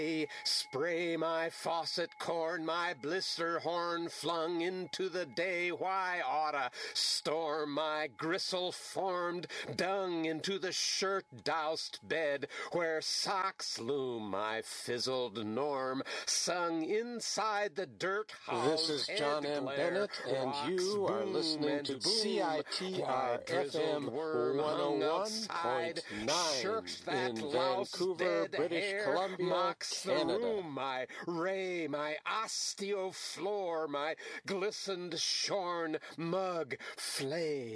Spray my faucet corn, my blister horn flung into the day. Why oughta storm my gristle-formed dung into the shirt-doused bed where socks loom my fizzled norm, sung inside the dirt house. This is John M. Bennett, and you are listening to CITR FM 101.9 in Vancouver, British Columbia, Canada. My ray, my osteofloor, my glistened shorn mug flay.